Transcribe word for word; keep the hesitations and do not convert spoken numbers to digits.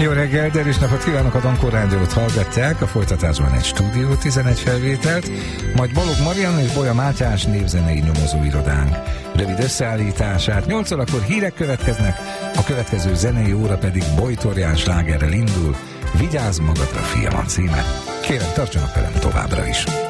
Jó reggel, derűs napot kívánok, a Dankó Rádiót hallgatják, a folytatásban egy Stúdió tizenegy felvételt, majd Balogh Marianna és Bolya Mátyás névzenei nyomozóirodánk rövid összeállítását. nyolc órakor hírek következnek, a következő zenei óra pedig Bojtorján slágerrel indul. Vigyázz magadra, fiam, a címe. Kérem, tartsanak velem továbbra is.